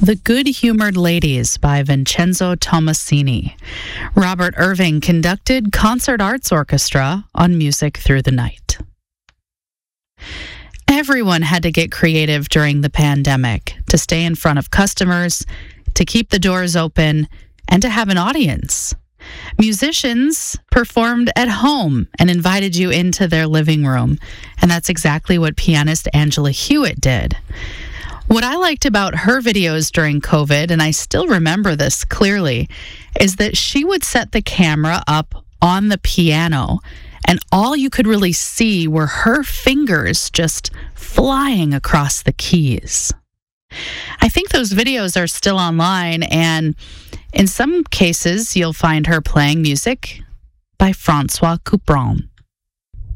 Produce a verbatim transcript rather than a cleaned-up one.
The Good-Humored Ladies by Vincenzo Tomasini. Robert Irving conducted Concert Arts Orchestra on Music Through the Night. Everyone had to get creative during the pandemic to stay in front of customers, to keep the doors open, and to have an audience. Musicians performed at home and invited you into their living room, and that's exactly what pianist Angela Hewitt did. What I liked about her videos during COVID, and I still remember this clearly, is that she would set the camera up on the piano, and all you could really see were her fingers just flying across the keys. I think those videos are still online, and in some cases, you'll find her playing music by Francois Couperin.